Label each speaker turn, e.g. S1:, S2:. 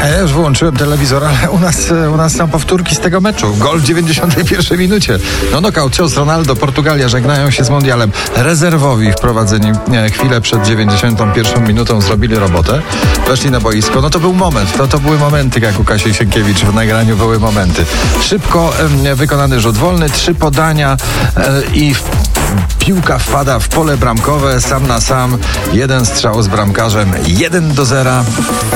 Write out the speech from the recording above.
S1: Ja już wyłączyłem telewizor, ale u nas są powtórki z tego meczu. Gol w 91 minucie. No nokaut, cios Ronaldo, Portugalia żegnają się z mundialem. Rezerwowi wprowadzeni chwilę przed 91 minutą zrobili robotę. Weszli na boisko. No to był moment. To były momenty, jak u Kasi Sienkiewicz w nagraniu były momenty. Szybko wykonany rzut wolny, 3 podania i piłka wpada w pole bramkowe sam na sam. 1 strzał z bramkarzem, 1-0.